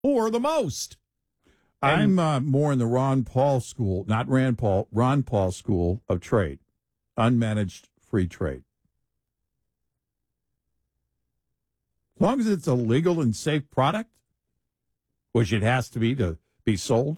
or the most. I'm more in the Ron Paul school, not Rand Paul, Ron Paul school of trade, unmanaged free trade. As long as it's a legal and safe product, which it has to be sold,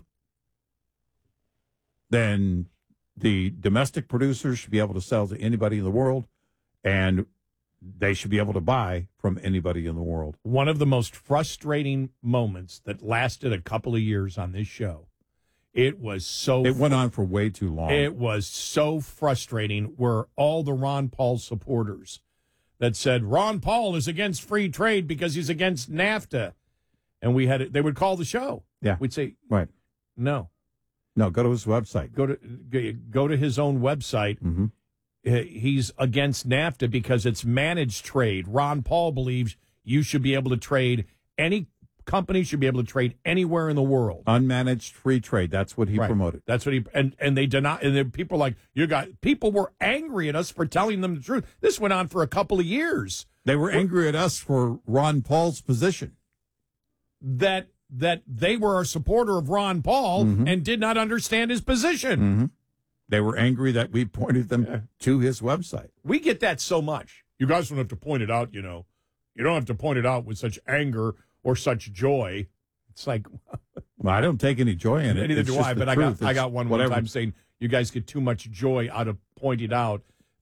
then the domestic producers should be able to sell to anybody in the world, and they should be able to buy from anybody in the world. One of the most frustrating moments that lasted a couple of years on this show. It went on for way too long. It was so frustrating where all the Ron Paul supporters that said Ron Paul is against free trade because he's against NAFTA. And they would call the show. Yeah. We'd say, right. No, go to his website. Go to his own website. Mm-hmm. He's against NAFTA because it's managed trade. Ron Paul believes you should be able to trade, any company should be able to trade anywhere in the world. Unmanaged free trade. That's what he promoted. That's what and they deny, and then people like, people were angry at us for telling them the truth. This went on for a couple of years. They were angry at us for Ron Paul's position. That they were a supporter of Ron Paul and did not understand his position. Mm-hmm. They were angry that we pointed them to his website. We get that so much. You guys don't have to point it out, You don't have to point it out with such anger or such joy. It's like, well, I don't take any joy in it. Neither do I, but I got one time saying you guys get too much joy out of pointing out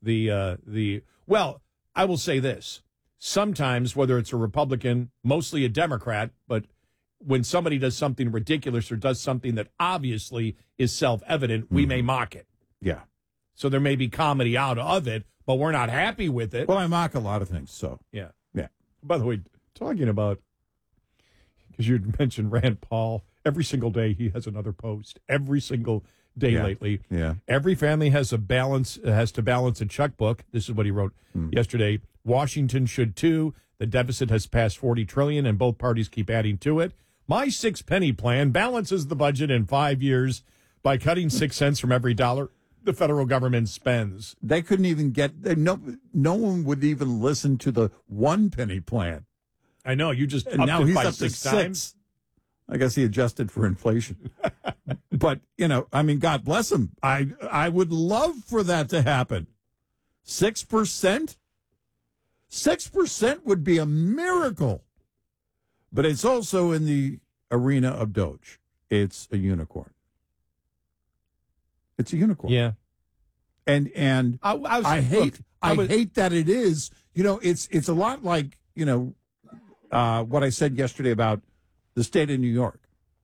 well, I will say this. Sometimes, whether it's a Republican, mostly a Democrat, but when somebody does something ridiculous or does something that obviously is self-evident, we may mock it. Yeah. So there may be comedy out of it, but we're not happy with it. Well, I mock a lot of things, so. Yeah. Yeah. By the way, talking about, because you mentioned Rand Paul, every single day he has another post. Every single day lately. Yeah. Every family has to balance a checkbook. This is what he wrote yesterday. Washington should too. The deficit has passed $40 trillion, and both parties keep adding to it. My 6-penny plan balances the budget in 5 years by cutting 6 cents from every dollar the federal government spends. They couldn't even no one would even listen to the 1-penny plan. I know, you just and upped now it he's by up to 6 times. I guess he adjusted for inflation. But, God bless him. I would love for that to happen. 6%? 6% would be a miracle. But it's also in the arena of Doge. It's a unicorn. It's a unicorn. Yeah. And I hate that it is. It's a lot like, what I said yesterday about the state of New York.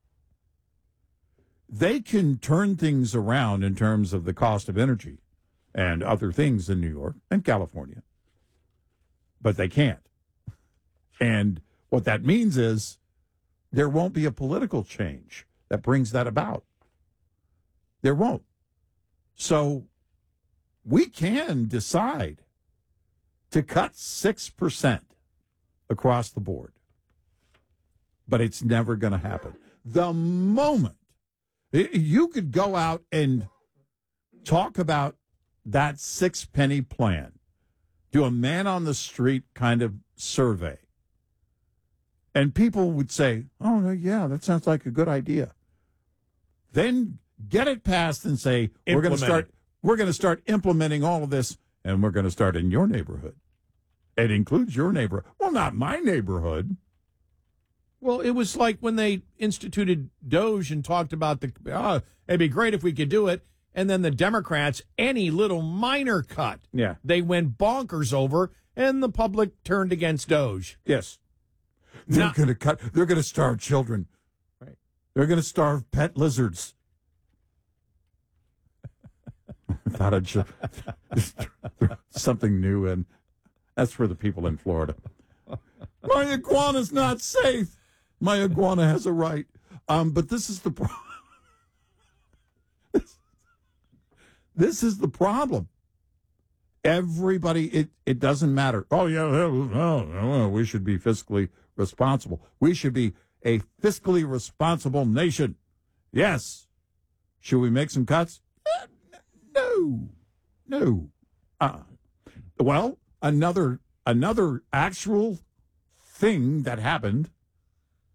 They can turn things around in terms of the cost of energy and other things in New York and California. But they can't. And what that means is there won't be a political change that brings that about. There won't. So we can decide to cut 6% across the board. But it's never going to happen. The moment you could go out and talk about that 6-penny plan, do a man on the street kind of survey, and people would say, oh, yeah, that sounds like a good idea. Then get it passed and say, we're going to start implementing all of this, and we're going to start in your neighborhood. It includes your neighborhood. Well, not my neighborhood. Well, it was like when they instituted Doge and talked about it'd be great if we could do it. And then the Democrats, any little minor cut, they went bonkers over, and the public turned against Doge. Yes. They're going to starve children. Right. They're going to starve pet lizards. Thought I'd show something new, and that's for the people in Florida. My iguana's not safe. My iguana has a right. But this is the problem. This is the problem. Everybody, it doesn't matter. Oh, yeah, we should be fiscally responsible. We should be a fiscally responsible nation. Yes. Should we make some cuts? No. Well, another actual thing that happened